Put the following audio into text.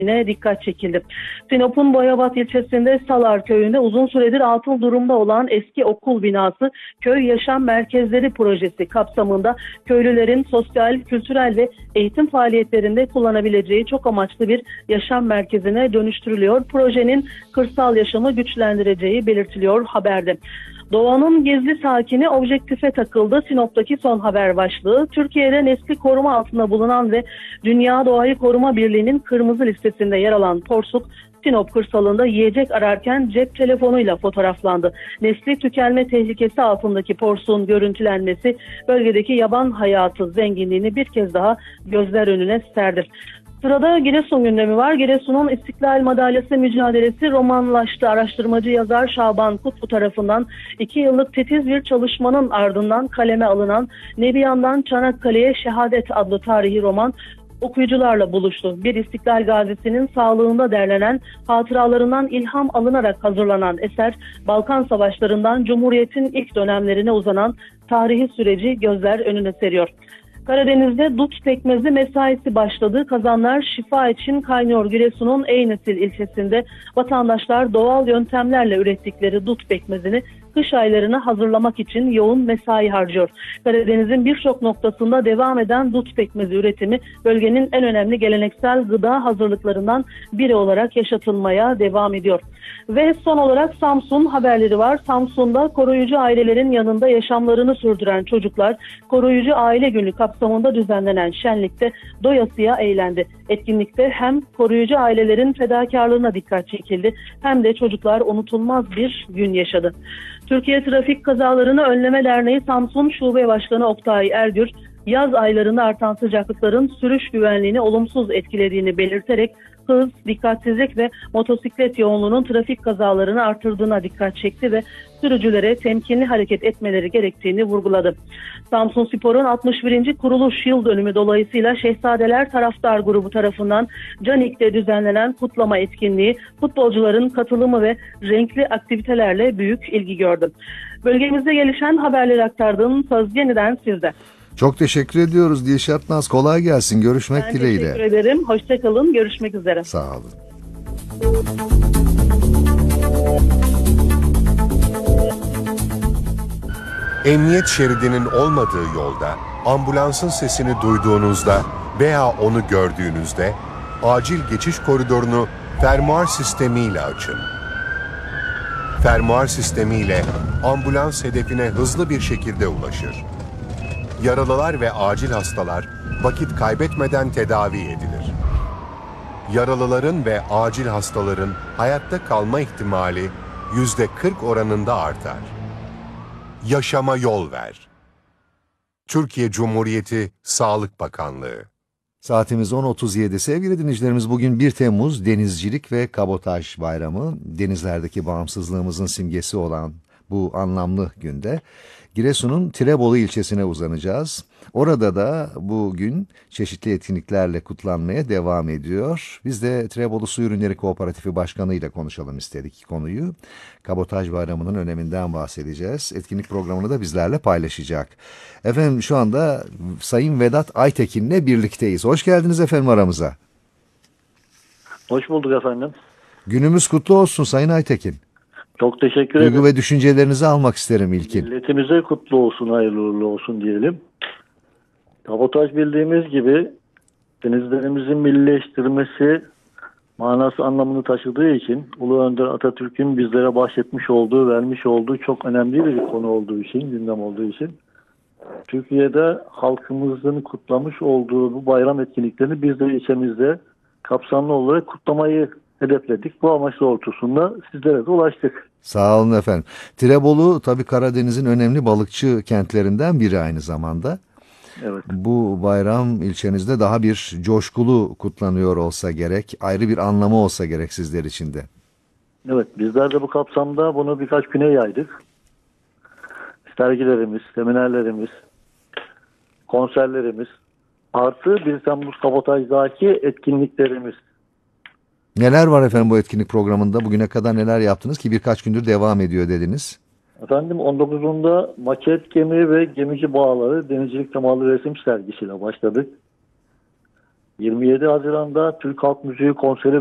dikkat çekildi. Sinop'un Boyabat ilçesinde Salar köyünde uzun süredir atıl durumda olan eski okul binası Köy Yaşam Merkezleri projesi kapsamında köylülerin sosyal, kültürel ve eğitim faaliyetlerinde kullanabileceği çok amaçlı bir yaşam merkezine dönüştürülüyor. Projenin kırsal yaşamı güçlendireceği belirtiliyor haberde. Doğanın gizli sakini objektife takıldı. Sinop'taki son haber başlığı. Türkiye'de nesli koruma altında bulunan ve Dünya Doğayı Koruma Birliği'nin kırmızı listesinde yer alan porsuk, Sinop kırsalında yiyecek ararken cep telefonuyla fotoğraflandı. Nesli tükenme tehlikesi altındaki porsuğun görüntülenmesi bölgedeki yaban hayatı zenginliğini bir kez daha gözler önüne serdi. Sırada Giresun gündemi var. Giresun'un İstiklal Madalyası mücadelesi romanlaştı. Araştırmacı yazar Şaban Kutlu tarafından 2 yıllık titiz bir çalışmanın ardından kaleme alınan Nebiyan'dan Çanakkale'ye Şehadet adlı tarihi roman okuyucularla buluştu. Bir İstiklal Gazisi'nin sağlığında derlenen hatıralarından ilham alınarak hazırlanan eser, Balkan Savaşlarından Cumhuriyet'in ilk dönemlerine uzanan tarihi süreci gözler önüne seriyor. Karadeniz'de dut pekmezi mesaisi başladı. Kazanlar şifa için kaynıyor. Giresun'un Eynesil ilçesinde vatandaşlar doğal yöntemlerle ürettikleri dut pekmezini kış aylarına hazırlamak için yoğun mesai harcıyor. Karadeniz'in birçok noktasında devam eden dut pekmezi üretimi bölgenin en önemli geleneksel gıda hazırlıklarından biri olarak yaşatılmaya devam ediyor. Ve son olarak Samsun haberleri var. Samsun'da koruyucu ailelerin yanında yaşamlarını sürdüren çocuklar Koruyucu Aile Günü kapsamında düzenlenen şenlikte doyasıya eğlendi. Etkinlikte hem koruyucu ailelerin fedakarlığına dikkat çekildi hem de çocuklar unutulmaz bir gün yaşadı. Türkiye Trafik Kazalarını Önleme Derneği Samsun Şube Başkanı Oktay Ergür, yaz aylarında artan sıcaklıkların sürüş güvenliğini olumsuz etkilediğini belirterek hız, dikkatsizlik ve motosiklet yoğunluğunun trafik kazalarını artırdığına dikkat çekti ve sürücülere temkinli hareket etmeleri gerektiğini vurguladı. Samsunspor'un 61. kuruluş yıl dönümü dolayısıyla Şehzadeler Taraftar Grubu tarafından Canik'te düzenlenen kutlama etkinliği futbolcuların katılımı ve renkli aktivitelerle büyük ilgi gördü. Bölgemizde gelişen haberleri aktardığım söz yeniden sizde. Çok teşekkür ediyoruz Dilşat Naz. Kolay gelsin. Görüşmek dileğiyle. Teşekkür ederim. Hoşçakalın. Görüşmek üzere. Sağ olun. Emniyet şeridinin olmadığı yolda ambulansın sesini duyduğunuzda veya onu gördüğünüzde acil geçiş koridorunu fermuar sistemiyle açın. Fermuar sistemiyle ambulans hedefine hızlı bir şekilde ulaşır. Yaralılar ve acil hastalar vakit kaybetmeden tedavi edilir. Yaralıların ve acil hastaların hayatta kalma ihtimali %40 oranında artar. Yaşama yol ver. Türkiye Cumhuriyeti Sağlık Bakanlığı. Saatimiz 10.37. Sevgili dinleyicilerimiz, bugün 1 Temmuz Denizcilik ve Kabotaj Bayramı. Denizlerdeki bağımsızlığımızın simgesi olan bu anlamlı günde Giresun'un Tirebolu ilçesine uzanacağız. Orada da bugün çeşitli etkinliklerle kutlanmaya devam ediyor. Biz de Tirebolu Su Ürünleri Kooperatifi Başkanı ile konuşalım istedik konuyu. Kabotaj Bayramı'nın öneminden bahsedeceğiz. Etkinlik programını da bizlerle paylaşacak. Efendim, şu anda Sayın Vedat Aytekin'le birlikteyiz. Hoş geldiniz efendim aramıza. Hoş bulduk efendim. Günümüz kutlu olsun Sayın Aytekin. Çok teşekkür ederim. Duygu ve düşüncelerinizi almak isterim ilkin. Milletimize kutlu olsun, hayırlı uğurlu olsun diyelim. Kabotaj bildiğimiz gibi denizlerimizin millileştirmesi manası anlamını taşıdığı için Ulu Önder Atatürk'ün bizlere bahşetmiş olduğu, vermiş olduğu çok önemli bir konu olduğu için, gündem olduğu için Türkiye'de halkımızın kutlamış olduğu bu bayram etkinliklerini biz de ilçemizde kapsamlı olarak kutlamayı hedefledik. Bu amaç doğrultusunda sizlere de ulaştık. Sağ olun efendim. Tirebolu tabii Karadeniz'in önemli balıkçı kentlerinden biri aynı zamanda. Evet. Bu bayram ilçenizde daha bir coşkulu kutlanıyor olsa gerek, ayrı bir anlamı olsa gerek sizler için de. Evet, bizler de bu kapsamda bunu birkaç güne yaydık. Sergilerimiz, seminerlerimiz, konserlerimiz, artı 1 Temmuz Kabotaj'daki etkinliklerimiz. Neler var efendim bu etkinlik programında? Bugüne kadar neler yaptınız ki birkaç gündür devam ediyor dediniz? Efendim 19'unda maket gemi ve gemici bağları denizcilik temalı resim sergisiyle başladık. 27 Haziran'da Türk Halk Müziği konseri